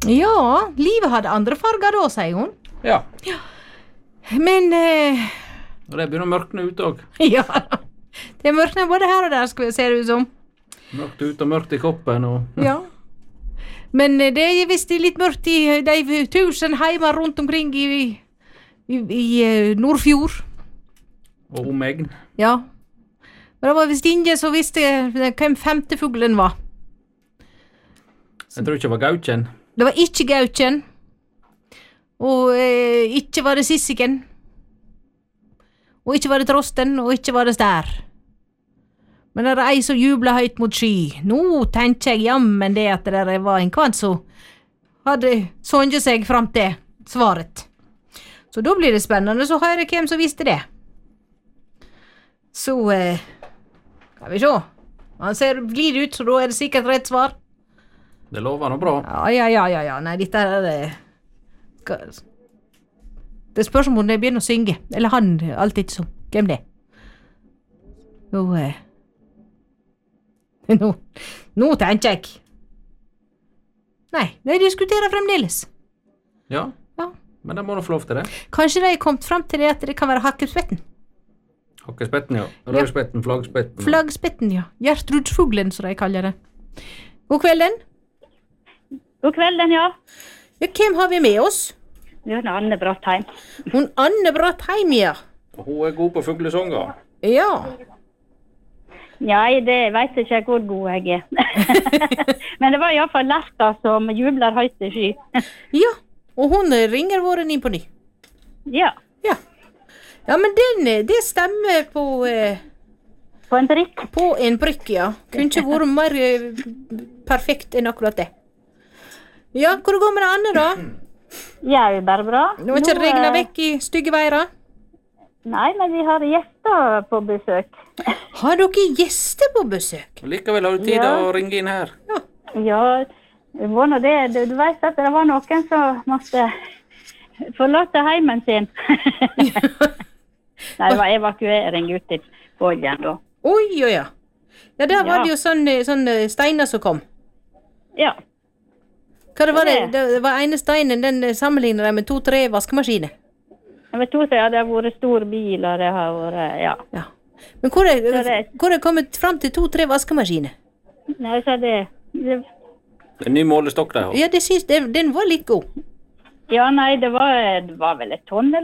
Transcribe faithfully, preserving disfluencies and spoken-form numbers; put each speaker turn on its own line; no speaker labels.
Ja, livet hadde andre farger da, sier hun.
Ja.
Ja. Men, eh,
Og det begynner å mørkne ut også.
ja, det er mørkne både her og der, skal vi se det ut som.
Mørkt ut og mørkt i kroppen og...
Ja. Men eh, det er visst litt mørkt i de tusen heimer rundt omkring i, i, i eh, Nordfjord.
Og omegn.
Ja. Men det var visst ingen som visste hvem femte fuglen var.
Jeg tror ikke det var gauken.
Det var ikke gauken. Og eh, ikke var det sissiken. Og ikke var det trosten, og ikke var det stær. Men det er ei som jubla høyt mot sky. Nå tenker jeg jammen det at det var en kvant som hadde songet seg fram til svaret. Så da blir det spennende så høre hvem som visste det. Så, eh, kan vi se. Han ser blid ut, så da er det sikkert rett svar.
Det lover noe bra.
Ja, ja, ja, ja, ja. Nei, dette er det. Skal- Det spørs om hun begynner å synge. Eller han, alt ikke så. Hvem det er? Nå, eh, nå, nå tenker jeg. Nei, de diskuterer fremdeles.
Ja,
Ja.
men det må du få lov til det.
Kanskje de er kommet frem til det at det kan være hakkespetten.
Hakkespetten, ja. Rødspetten, flaggspetten.
Flaggspetten, ja. Gjertrudsfuglen, som de kaller det. God kvelden.
God kvelden, ja.
Ja, hvem har vi med oss?
Vi har Anne Brattheim.
Hun Anne Brattheim, ja.
Og hun er god på fuglesanger.
Ja.
Nei, det vet ikke jeg hvor god jeg er. Men det var i hvert fall Lerka som jubler høyt til sky.
Ja, og hun ringer våren inn på ny.
Ja,
Ja. Ja, men den, eh, det stemmer på, eh,
på en prikk.
på en prikk, ja. Kunne ikke vært mer eh, perfekt enn akkurat det. Ja, hvor går med det Anne da?
Ja, det er bare bra.
Nå har ikke
Nå,
regnet
eh,
vekk i stygge veier.
Nei, men vi har gjester på besøk.
Har dere gjester på besøk?
Og likevel har du tid
Ja.
å ringe inn her.
Ja, det var nå det. Du, du vet at det var noen som måtte forlate heimen sin. Nei, det var evakuering ut til Bolgen da.
Oi, oi, ja. Ja, der var
Ja.
det jo sånn, eh, sånn eh, steiner som kom.
Ja,
Hva det var det?
Det-
Det var ene steinen, den eh, sammenligner de med to-tre vaskemaskiner.
jeg vet to at det har vært stor bil, og det har vært, ja.
Ja. Men hvor er,
Så det-
hvor er kommet frem til to-tre vaskemaskiner?
Nei, så det, det
Det er en ny målestokk der.
Ja, det syns, den, den var litt god.
Ja, nei, det var, det var vel et tonn